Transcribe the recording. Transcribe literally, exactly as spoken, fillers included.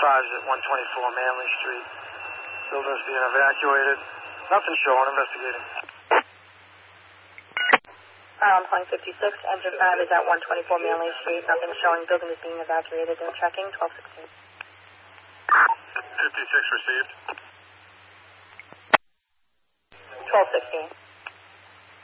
fifty-five is at one twenty-four Manley Street. Building's being evacuated. Nothing showing. Investigating. I'm calling fifty-six. Engine five is at one twenty-four Manley Street. Nothing showing. Building is being evacuated. They're checking. twelve sixteen. fifty-six received. twelve sixteen.